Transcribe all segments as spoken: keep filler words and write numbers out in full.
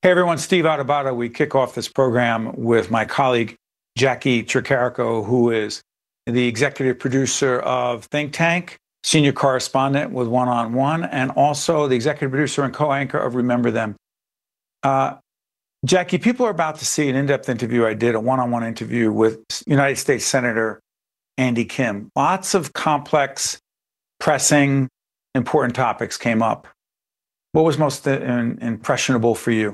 Hey everyone, Steve Adubato. We kick off this program with my colleague, Jackie Tricarico, who is the executive producer of Think Tank, senior correspondent with One on One, and also the executive producer and co-anchor of Remember Them. Uh, Jackie, people are about to see an in-depth interview I did, a one-on-one interview with United States Senator Andy Kim. Lots of complex, pressing, important topics came up. What was most uh, impressionable for you?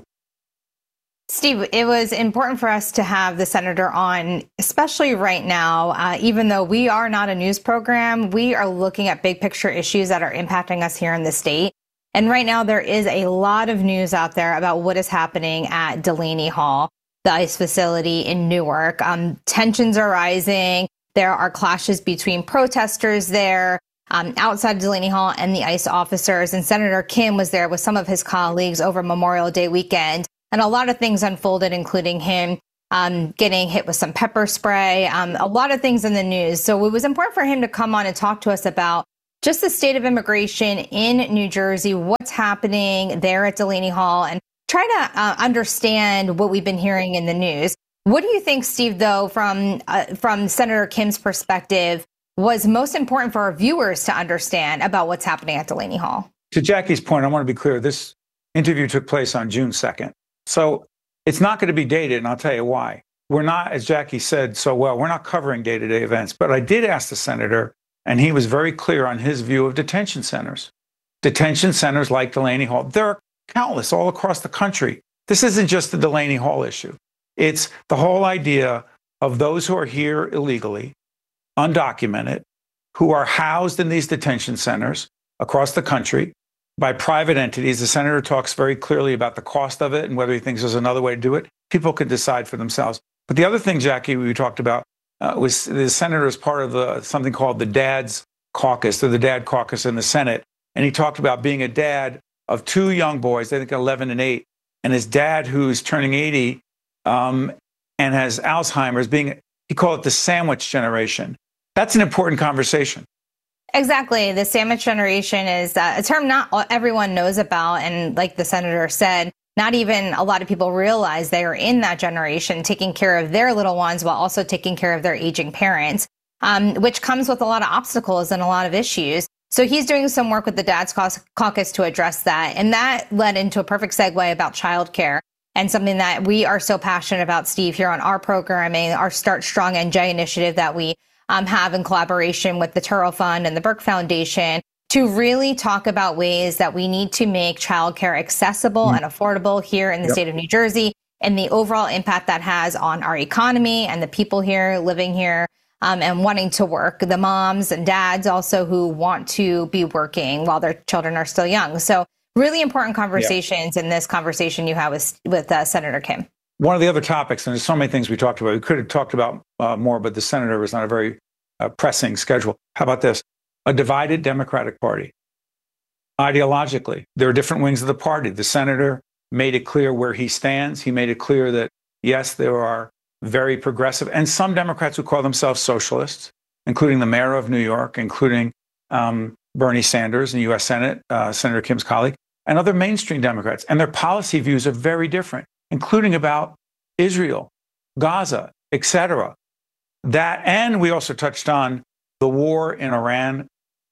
Steve, it was important for us to have the senator on, especially right now. Uh, even though we are not a news program, we are looking at big picture issues that are impacting us here in the state. And right now, there is a lot of news out there about what is happening at Delaney Hall, the ICE facility in Newark. Um, tensions are rising. There are clashes between protesters there um, outside Delaney Hall and the ICE officers. And Senator Kim was there with some of his colleagues over Memorial Day weekend. And a lot of things unfolded, including him um, getting hit with some pepper spray, um, a lot of things in the news. So it was important for him to come on and talk to us about just the state of immigration in New Jersey, what's happening there at Delaney Hall, and try to uh, understand what we've been hearing in the news. What do you think, Steve, though, from uh, from Senator Kim's perspective, was most important for our viewers to understand about what's happening at Delaney Hall? To Jackie's point, I want to be clear. This interview took place on June second. So it's not going to be dated, and I'll tell you why. We're not, as Jackie said so well, we're not covering day-to-day events. But I did ask the senator, and he was very clear on his view of detention centers. Detention centers like Delaney Hall, there are countless all across the country. This isn't just the Delaney Hall issue. It's the whole idea of those who are here illegally, undocumented, who are housed in these detention centers across the country by private entities. The senator talks very clearly about the cost of it and whether he thinks there's another way to do it. People can decide for themselves. But the other thing, Jackie, we talked about uh, was the senator is part of the, something called the Dad's Caucus, or the Dad Caucus in the Senate. And he talked about being a dad of two young boys, I think eleven and eight, and his dad, who's turning eighty um, and has Alzheimer's, being, he called it the sandwich generation. That's an important conversation. Exactly. The sandwich generation is uh, a term not everyone knows about. And like the senator said, not even a lot of people realize they are in that generation, taking care of their little ones while also taking care of their aging parents, um, which comes with a lot of obstacles and a lot of issues. So he's doing some work with the Dad's Caucus to address that. And that led into a perfect segue about childcare, and something that we are so passionate about, Steve, here on our programming, our Start Strong N J initiative that we Um, have in collaboration with the Turrell Fund and the Burke Foundation to really talk about ways that we need to make childcare accessible mm. and affordable here in the yep. state of New Jersey, and the overall impact that has on our economy and the people here living here um, and wanting to work, the moms and dads also who want to be working while their children are still young. So really important conversations yeah. in this conversation you have with, with uh, Senator Kim. One of the other topics, and there's so many things we talked about, we could have talked about uh, more, but the senator was on a very uh, pressing schedule. How about this? A divided Democratic Party. Ideologically, there are different wings of the party. The senator made it clear where he stands. He made it clear that, yes, there are very progressive, and some Democrats who call themselves socialists, including the mayor of New York, including um, Bernie Sanders in the U S Senate, uh, Senator Kim's colleague, and other mainstream Democrats. And their policy views are very different, including about Israel, Gaza, et cetera. That, and we also touched on the war in Iran.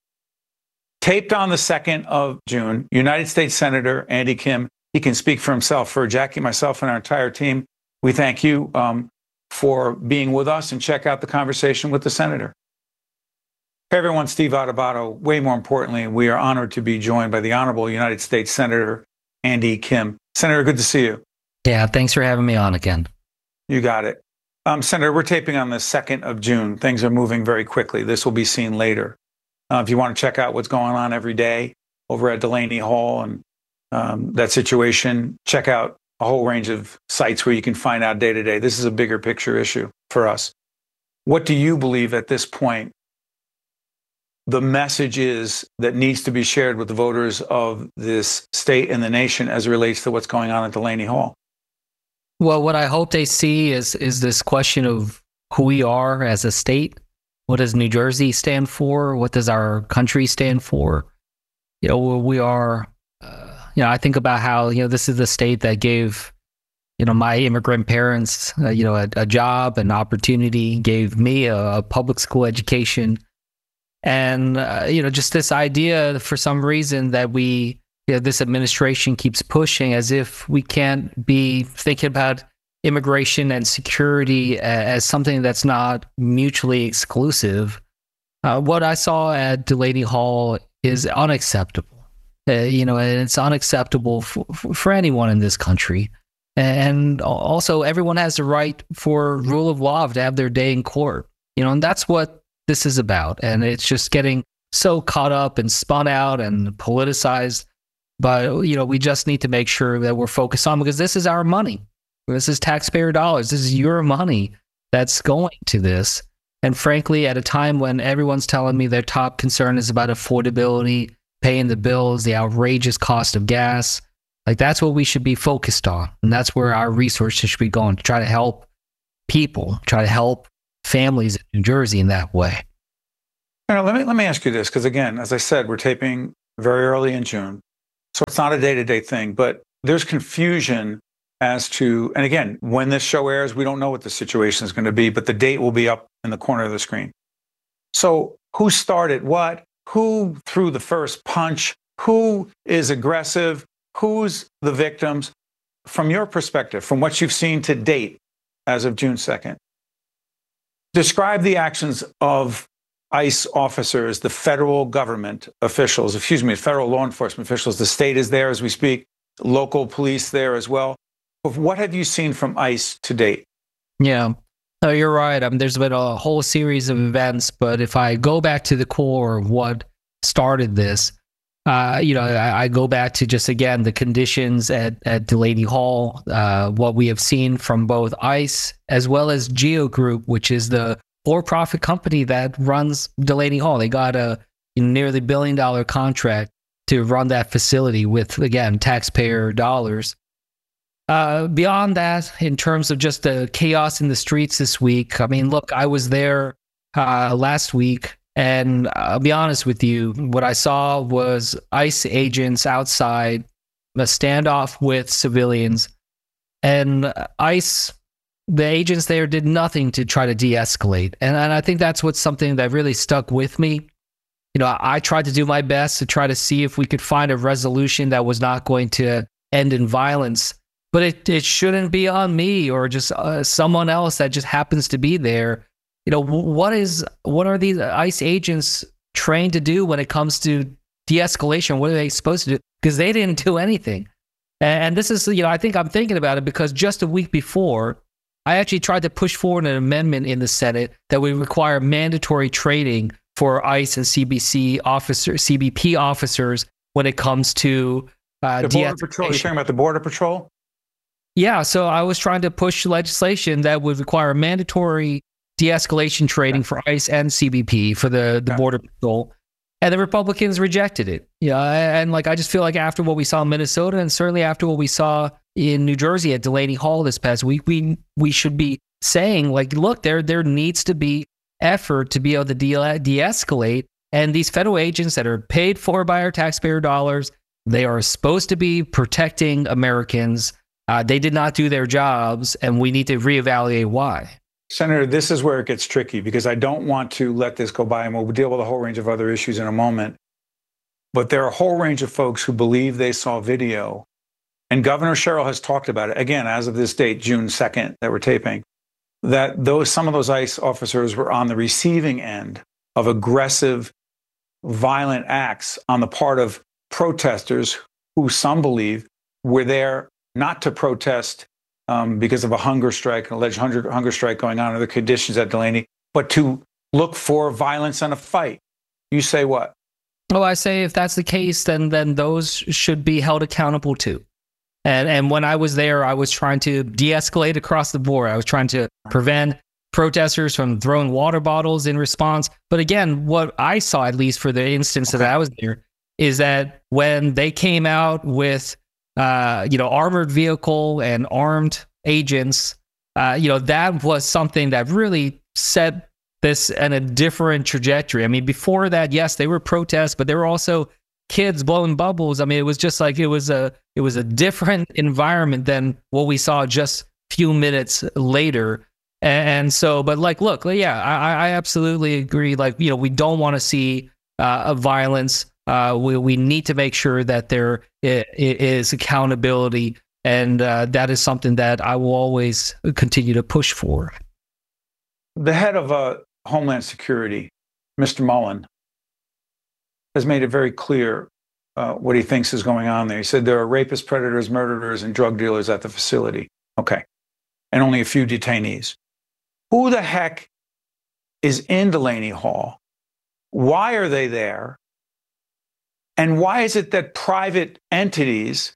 Taped on the second of June, United States Senator Andy Kim, he can speak for himself. For Jackie, myself, and our entire team, we thank you um, for being with us, and check out the conversation with the senator. Hey everyone, Steve Adubato. Way more importantly, we are honored to be joined by the Honorable United States Senator Andy Kim. Senator, good to see you. Yeah, thanks for having me on again. You got it. Um, Senator, we're taping on the second of June. Things are moving very quickly. This will be seen later. Uh, if you want to check out what's going on every day over at Delaney Hall and um, that situation, check out a whole range of sites where you can find out day to day. This is a bigger picture issue for us. What do you believe at this point the message is that needs to be shared with the voters of this state and the nation as it relates to what's going on at Delaney Hall? Well, what I hope they see is is this question of who we are as a state. What does New Jersey stand for? What does our country stand for? You know, we are, uh, You know, I think about how, you know, this is the state that gave, you know, my immigrant parents, uh, you know, a, a job, an opportunity, gave me a, a public school education. And, uh, you know, just this idea for some reason that we, you know, this administration keeps pushing as if we can't be thinking about immigration and security as something that's not mutually exclusive. Uh, what I saw at Delaney Hall is unacceptable. Uh, you know, and it's unacceptable for, for anyone in this country. And also, everyone has the right for rule of law to have their day in court. You know, and that's what this is about. And it's just getting so caught up and spun out and politicized. But, you know, we just need to make sure that we're focused on, because this is our money. This is taxpayer dollars. This is your money that's going to this. And frankly, at a time when everyone's telling me their top concern is about affordability, paying the bills, the outrageous cost of gas, like that's what we should be focused on. And that's where our resources should be going, to try to help people, try to help families in New Jersey in that way. You know, let me, let me ask you this, because again, as I said, we're taping very early in June. So it's not a day-to-day thing, but there's confusion as to, and again, when this show airs, we don't know what the situation is going to be, but the date will be up in the corner of the screen. So who started what? Who threw the first punch? Who is aggressive? Who's the victims? From your perspective, from what you've seen to date as of June second, describe the actions of ICE officers, the federal government officials, excuse me, federal law enforcement officials. The state is there as we speak, local police there as well. What have you seen from ICE to date? Yeah, no, you're right. I mean, there's been a whole series of events, but if I go back to the core of what started this, uh, you know, I, I go back to just, again, the conditions at, at Delaney Hall, uh, what we have seen from both ICE as well as Geo Group, which is the for-profit company that runs Delaney Hall. They got a you know, nearly billion dollar contract to run that facility with, again, taxpayer dollars. Uh, beyond that, in terms of just the chaos in the streets this week, I mean, look, I was there uh, last week, and I'll be honest with you, what I saw was ICE agents outside, a standoff with civilians, and ICE, the agents there did nothing to try to de-escalate. And, and I think that's what's something that really stuck with me. You know, I, I tried to do my best to try to see if we could find a resolution that was not going to end in violence. But it, it shouldn't be on me or just uh, someone else that just happens to be there. You know, what is what are these ICE agents trained to do when it comes to de-escalation? What are they supposed to do? Because they didn't do anything. And this is, you know, I think I'm thinking about it because just a week before, I actually tried to push forward an amendment in the Senate that would require mandatory training for ICE and C B C officers, C B P officers when it comes to uh, the Border Patrol. You're talking about the Border Patrol? Yeah, so I was trying to push legislation that would require mandatory de-escalation training for ICE and C B P for the, the Border Patrol, and the Republicans rejected it. Yeah, and like I just feel like after what we saw in Minnesota, and certainly after what we saw in New Jersey at Delaney Hall this past week, we we should be saying like, look, there there needs to be effort to be able to de- de-escalate, and these federal agents that are paid for by our taxpayer dollars, they are supposed to be protecting Americans. Uh, they did not do their jobs, and we need to reevaluate why. Senator, this is where it gets tricky because I don't want to let this go by, and we'll deal with a whole range of other issues in a moment. But there are a whole range of folks who believe they saw video, and Governor Sherrill has talked about it, again, as of this date, June second, that we're taping, that those some of those ICE officers were on the receiving end of aggressive, violent acts on the part of protesters who some believe were there not to protest um, because of a hunger strike, an alleged hunger, hunger strike going on, or the conditions at Delaney, but to look for violence and a fight. You say what? Oh, I say if that's the case, then then those should be held accountable too. And and when I was there, I was trying to de-escalate across the board. I was trying to prevent protesters from throwing water bottles in response. But again, what I saw, at least for the instance that I was there, is that when they came out with Uh, you know, armored vehicle and armed agents, uh, you know, that was something that really set this in a different trajectory. I mean, before that, yes, they were protests, but they were also kids blowing bubbles. I mean, it was just like it was a it was a different environment than what we saw just a few minutes later. And so, but like, look, yeah, I, I absolutely agree. Like, you know, we don't want to see uh, a violence. Uh, we we need to make sure that there is accountability, and uh, that is something that I will always continue to push for. The head of uh, Homeland Security, Mister Mullen, has made it very clear uh, what he thinks is going on there. He said there are rapists, predators, murderers, and drug dealers at the facility. Okay. And only a few detainees. Who the heck is in Delaney Hall? Why are they there? And why is it that private entities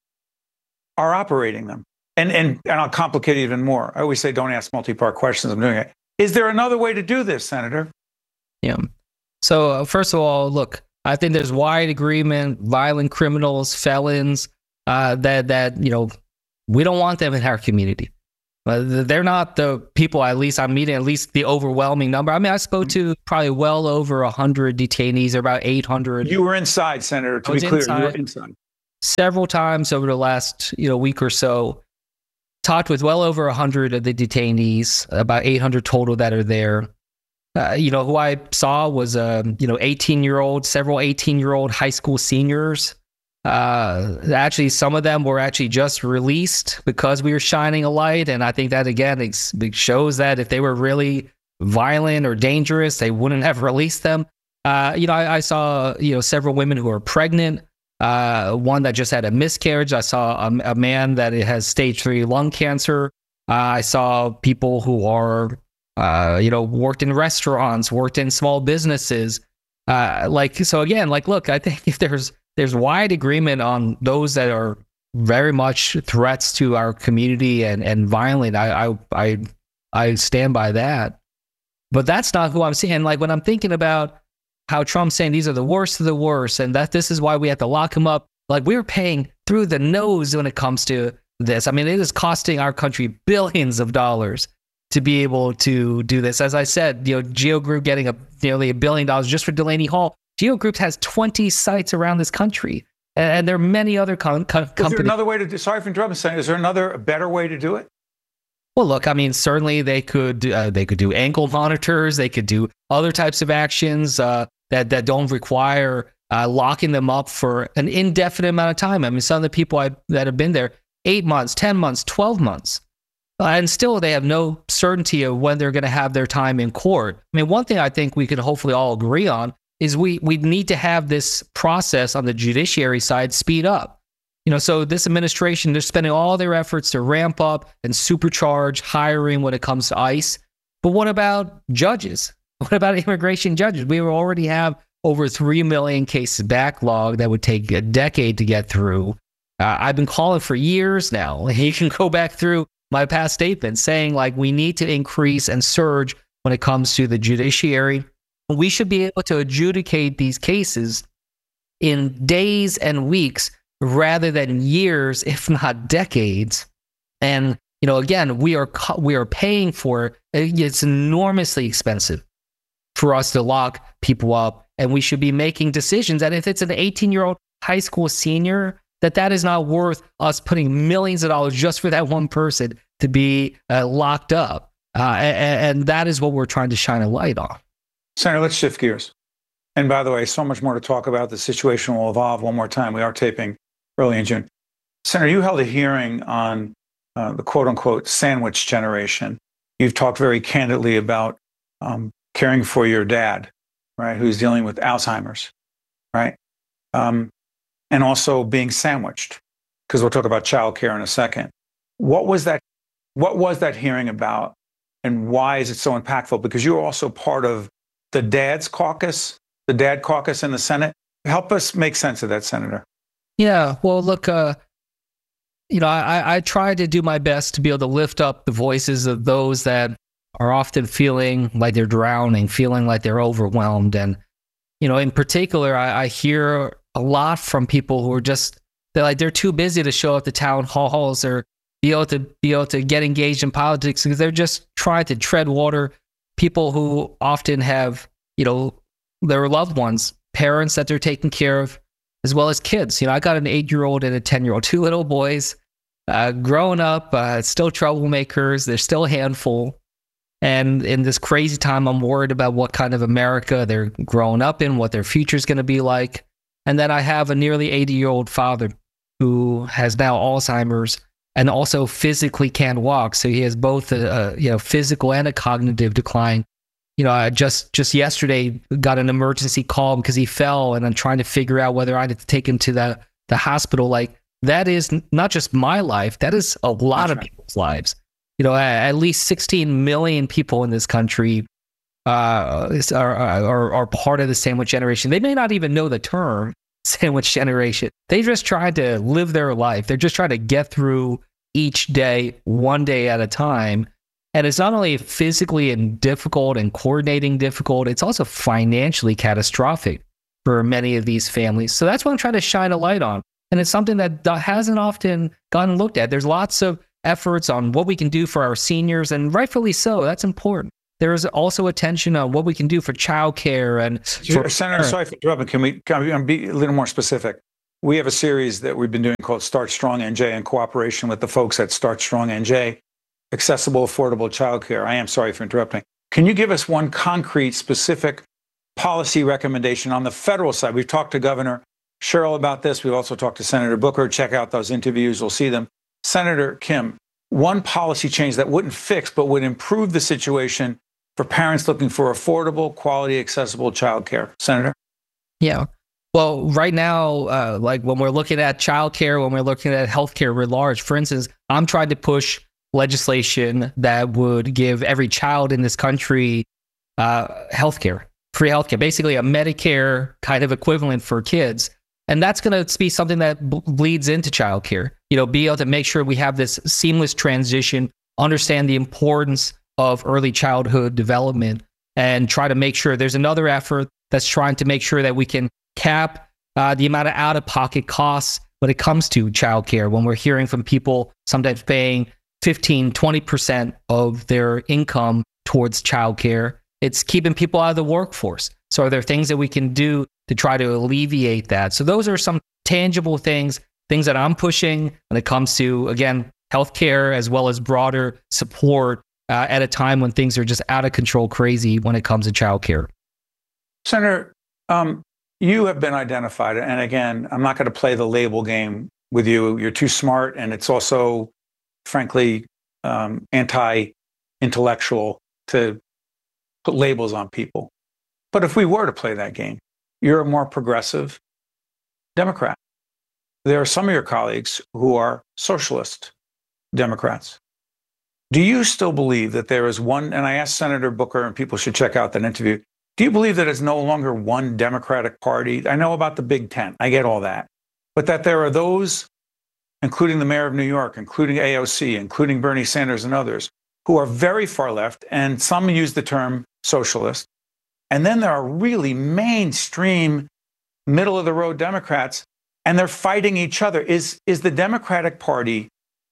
are operating them? And, and, and I'll complicate it even more. I always say, don't ask multi-part questions. I'm doing it. Is there another way to do this, Senator? Yeah. So uh, first of all, look, I think there's wide agreement, violent criminals, felons, uh, that, that, you know, we don't want them in our community. Uh, they're not the people, at least I'm meeting, at least the overwhelming number. I mean, I spoke to probably well over one hundred detainees, or about eight hundred. You were inside, Senator, to be clear. You were inside. Several times over the last, you know, week or so. Talked with well over one hundred of the detainees, about eight hundred total that are there. Uh, you know, who I saw was, uh, you know, eighteen-year-old, several eighteen-year-old high school seniors. Uh, actually, some of them were actually just released because we were shining a light. And I think that, again, it shows that if they were really violent or dangerous, they wouldn't have released them. Uh, you know, I, I saw, you know, several women who are pregnant. Uh, one that just had a miscarriage. I saw a, a man that has stage three lung cancer. Uh, I saw people who are, uh, you know, worked in restaurants, worked in small businesses. Uh, like, so again, like, look, I think if there's, there's wide agreement on those that are very much threats to our community and, and violent, I, I, I, I stand by that. But that's not who I'm seeing. Like, when I'm thinking about how Trump's saying these are the worst of the worst, and that this is why we have to lock them up. Like, we're paying through the nose when it comes to this. I mean, it is costing our country billions of dollars to be able to do this. As I said, you know, Geo Group getting a nearly a billion dollars just for Delaney Hall. Geo Group has twenty sites around this country, and, and there are many other com- com- companies. Is there another way to do? Sorry for interrupting, Senator. Is there another better way to do it? Well, look, I mean, certainly they could uh, they could do ankle monitors. They could do other types of actions uh, that that don't require uh, locking them up for an indefinite amount of time. I mean, some of the people I, that have been there eight months, ten months, twelve months, uh, and still they have no certainty of when they're going to have their time in court. I mean, one thing I think we could hopefully all agree on is we we need to have this process on the judiciary side speed up. You know, so this administration, they're spending all their efforts to ramp up and supercharge hiring when it comes to ICE. But what about judges? What about immigration judges? We already have over three million cases backlog that would take a decade to get through. Uh, I've been calling for years now. You can go back through my past statements saying, like, we need to increase and surge when it comes to the judiciary. We should be able to adjudicate these cases in days and weeks rather than years, if not decades. And, you know, again, we are we are paying for it. It's enormously expensive for us to lock people up, and we should be making decisions that if it's an eighteen-year-old high school senior, that that is not worth us putting millions of dollars just for that one person to be uh, locked up. Uh, and, and that is what we're trying to shine a light on. Senator, let's shift gears. And by the way, so much more to talk about. The situation will evolve one more time. We are taping early in June. Senator, you held a hearing on uh, the quote-unquote sandwich generation. You've talked very candidly about um, caring for your dad, right, who's dealing with Alzheimer's, right? Um, and also being sandwiched, because we'll talk about childcare in a second. What was that? What was that hearing about, and why is it so impactful? Because you're also part of the Dad's Caucus, the Dad Caucus in the Senate. Help us make sense of that, Senator. Yeah, well, look, uh, you know, I, I try to do my best to be able to lift up the voices of those that are often feeling like they're drowning, feeling like they're overwhelmed. And, you know, in particular, I, I hear a lot from people who are just, they're like, they're too busy to show up to town halls or be able to be able to get engaged in politics because they're just trying to tread water. People who often have, you know, their loved ones, parents that they're taking care of, as well as kids. You know, I got an eight-year-old and a ten-year-old, two little boys, uh, growing up, uh, still troublemakers. They're still a handful. And in this crazy time, I'm worried about what kind of America they're growing up in, what their future is going to be like. And then I have a nearly eighty-year-old father who has now Alzheimer's and also physically can't walk. So he has both a, a you know physical and a cognitive decline. You know, I just just yesterday got an emergency call because he fell, and I'm trying to figure out whether I had to take him to the the hospital. Like, that is not just my life; that is a lot That's of right. people's lives. You know, at least sixteen million people in this country uh, are, are are part of the sandwich generation. They may not even know the term sandwich generation. They just try to live their life. They're just trying to get through each day, one day at a time. And it's not only physically and difficult and coordinating difficult, it's also financially catastrophic for many of these families. So that's what I'm trying to shine a light on. And it's something that hasn't often gotten looked at. There's lots of efforts on what we can do for our seniors, and rightfully so. That's important. There is also attention on what we can do for childcare and for Senator, sorry for interrupting. Can we, can we be a little more specific? We have a series that we've been doing called Start Strong N J in cooperation with the folks at Start Strong N J, accessible, affordable childcare. I am sorry for interrupting. Can you give us one concrete, specific policy recommendation on the federal side? We've talked to Governor Sherrill about this. We've also talked to Senator Booker. Check out those interviews. We'll see them. Senator Kim, one policy change that wouldn't fix but would improve the situation for parents looking for affordable, quality, accessible childcare. Senator? Yeah. Well, right now, uh, like when we're looking at childcare, when we're looking at healthcare writ large, for instance, I'm trying to push legislation that would give every child in this country uh, healthcare, free healthcare, basically a Medicare kind of equivalent for kids. And that's going to be something that b- bleeds into childcare. You know, be able to make sure we have this seamless transition, understand the importance of early childhood development, and try to make sure there's another effort that's trying to make sure that we can cap uh, the amount of out-of-pocket costs when it comes to childcare. When we're hearing from people sometimes paying fifteen, twenty percent of their income towards childcare, it's keeping people out of the workforce. So are there things that we can do to try to alleviate that? So those are some tangible things, things that I'm pushing when it comes to, again, healthcare as well as broader support uh, at a time when things are just out of control crazy when it comes to childcare. Senator, um, you have been identified, and again, I'm not going to play the label game with you. You're too smart, and it's also, frankly, um, anti-intellectual to put labels on people. But if we were to play that game, you're a more progressive Democrat. There are some of your colleagues who are socialist Democrats. Do you still believe that there is one, and I asked Senator Booker, and people should check out that interview, do you believe that it's no longer one Democratic Party? I know about the Big Tent, I get all that, but that there are those, including the mayor of New York, including A O C, including Bernie Sanders and others, who are very far left, and some use the term socialist. And then there are really mainstream, middle-of-the-road Democrats, and they're fighting each other. Is, is the Democratic Party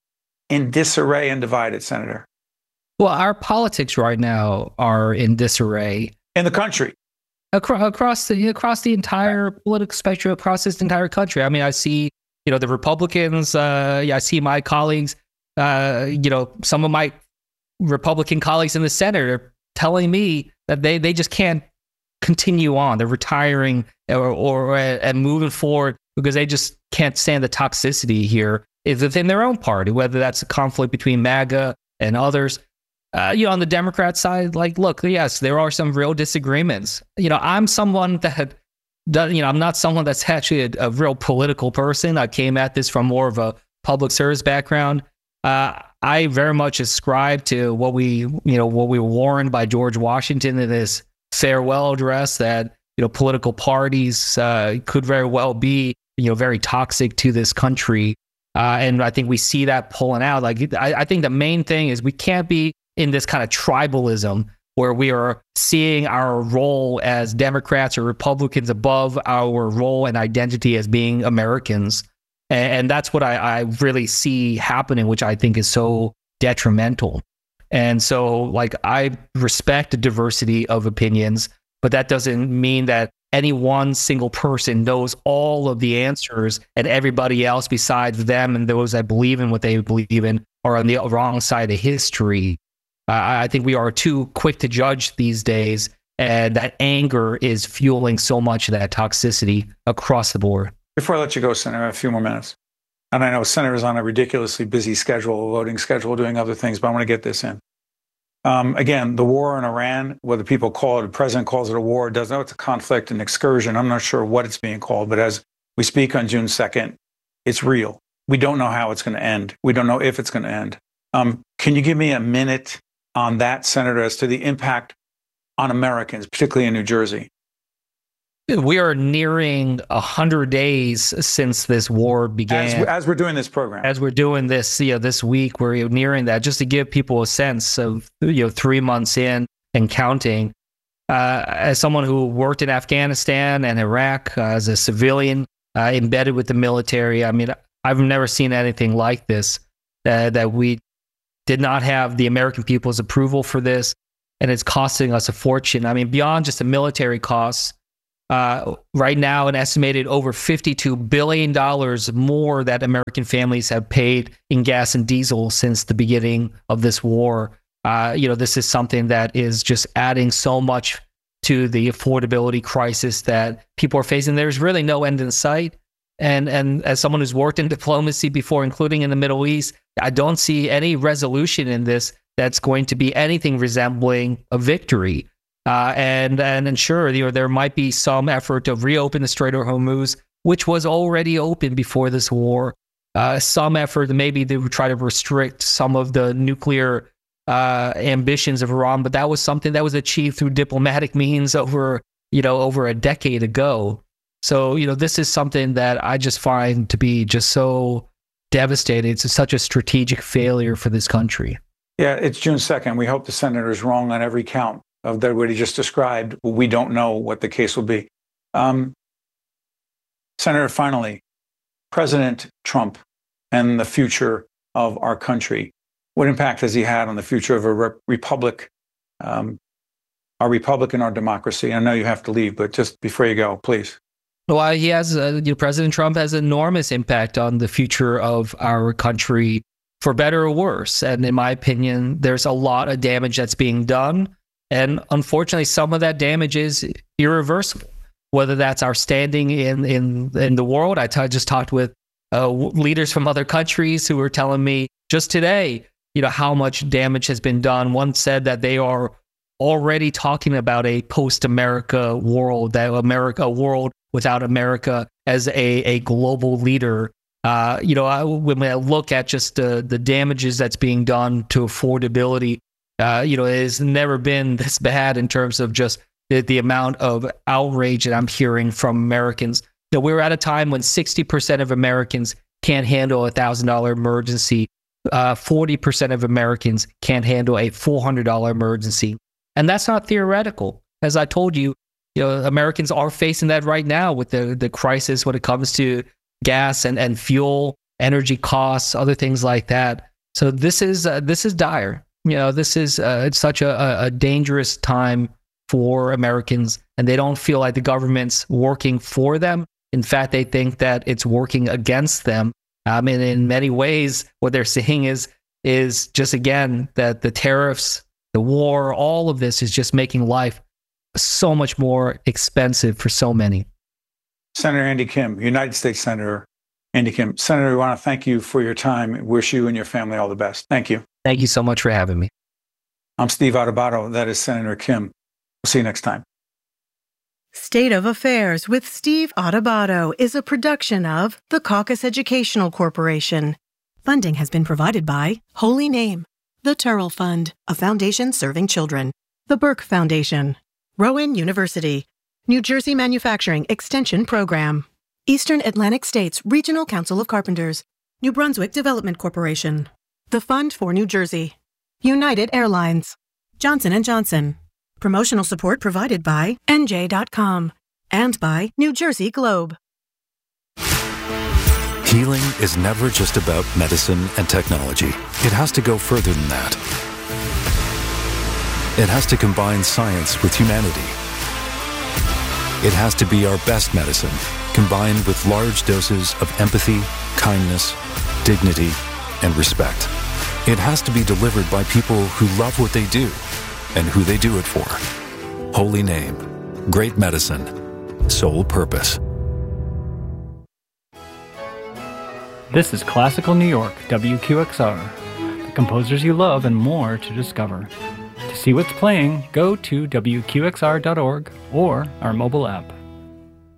in disarray and divided, Senator? Well, our politics right now are in disarray. In the country? Across, across, the, across the entire political spectrum, across this entire country. I mean, I see, you know, the Republicans, uh, yeah, I see my colleagues, uh, you know, some of my Republican colleagues in the Senate are telling me that they, they just can't continue on. They're retiring or, or and moving forward because they just can't stand the toxicity here within their own party, whether that's a conflict between MAGA and others. Uh, you know, on the Democrat side, like, look, yes, there are some real disagreements. You know, I'm someone that, you know, I'm not someone that's actually a, a real political person. I came at this from more of a public service background. Uh, I very much ascribe to what we, you know, what we were warned by George Washington in this farewell address, that, you know, political parties uh, could very well be, you know, very toxic to this country. Uh, and I think we see that pulling out. Like, I, I think the main thing is we can't be in this kind of tribalism where we are seeing our role as Democrats or Republicans above our role and identity as being Americans. And, and that's what I, I really see happening, which I think is so detrimental. And so, like, I respect the diversity of opinions, but that doesn't mean that any one single person knows all of the answers and everybody else besides them and those that believe in what they believe in are on the wrong side of history. Uh, I think we are too quick to judge these days, and that anger is fueling so much of that toxicity across the board. Before I let you go, Senator, I have a few more minutes. And I know Senator is on a ridiculously busy schedule, voting schedule, doing other things, but I want to get this in. Um, again, the war in Iran, whether people call it, the president calls it a war, doesn't know it's a conflict, an excursion. I'm not sure what it's being called, but as we speak on June second, it's real. We don't know how it's going to end. We don't know if it's going to end. Um, can you give me a minute on that, Senator, as to the impact on Americans, particularly in New Jersey? We are nearing one hundred days since this war began. As, as we're doing this program. As we're doing this, you know, this week, we're nearing that, just to give people a sense of, you know, three months in and counting. Uh, as someone who worked in Afghanistan and Iraq uh, as a civilian, uh, embedded with the military, I mean, I've never seen anything like this, uh, that we did not have the American people's approval for this, and it's costing us a fortune. I mean, beyond just the military costs, Uh, right now, an estimated over fifty-two billion dollars more that American families have paid in gas and diesel since the beginning of this war. Uh, you know, this is something that is just adding so much to the affordability crisis that people are facing. There's really no end in sight. And, and as someone who's worked in diplomacy before, including in the Middle East, I don't see any resolution in this that's going to be anything resembling a victory. Uh, and and ensure you know, there might be some effort to reopen the Strait of Hormuz, which was already open before this war. Uh, some effort, maybe they would try to restrict some of the nuclear uh, ambitions of Iran, but that was something that was achieved through diplomatic means over you know over a decade ago. So you know this is something that I just find to be just so devastating. It's such a strategic failure for this country. Yeah, it's June second. We hope the senator is wrong on every count of that what he just described. We don't know what the case will be. Um, Senator, finally, President Trump and the future of our country. What impact has he had on the future of a re- republic, um, our republic and our democracy? I know you have to leave, but just before you go, please. Well, he has, uh, you know, President Trump has enormous impact on the future of our country, for better or worse. And in my opinion, there's a lot of damage that's being done. And unfortunately, some of that damage is irreversible, whether that's our standing in, in, in the world. I t- just talked with uh, leaders from other countries who were telling me just today, you know, how much damage has been done. One said that they are already talking about a post-America world, that America, a world without America as a, a global leader. Uh, you know, I, when I look at just uh, the damages that's being done to affordability, Uh, you know, it has never been this bad in terms of just the, the amount of outrage that I'm hearing from Americans. You know, we're at a time when sixty percent of Americans can't handle a one thousand dollars emergency. Uh, forty percent of Americans can't handle a four hundred dollars emergency. And that's not theoretical. As I told you, you know, Americans are facing that right now with the, the crisis when it comes to gas and, and fuel, energy costs, other things like that. So this is uh, this is dire. You know, this is uh, it's such a, a dangerous time for Americans, and they don't feel like the government's working for them. In fact, they think that it's working against them. I mean, in many ways, what they're saying is is just, again, that the tariffs, the war, all of this is just making life so much more expensive for so many. Senator Andy Kim, United States Senator Andy Kim. Senator, we want to thank you for your time. Wish you and your family all the best. Thank you. Thank you so much for having me. I'm Steve Adubato. That is Senator Kim. We'll see you next time. State of Affairs with Steve Adubato is a production of the Caucus Educational Corporation. Funding has been provided by Holy Name, the Turrell Fund, a foundation serving children, the Burke Foundation, Rowan University, New Jersey Manufacturing Extension Program, Eastern Atlantic States Regional Council of Carpenters, New Brunswick Development Corporation, the Fund for New Jersey, United Airlines, Johnson and Johnson. Promotional support provided by N J dot com and by New Jersey Globe. Healing is never just about medicine and technology. It has to go further than that. It has to combine science with humanity. It has to be our best medicine, combined with large doses of empathy, kindness, dignity, and respect. It has to be delivered by people who love what they do and who they do it for. Holy Name. Great medicine. Sole purpose. This is Classical New York, W Q X R. The composers you love and more to discover. To see what's playing, go to W Q X R dot org or our mobile app.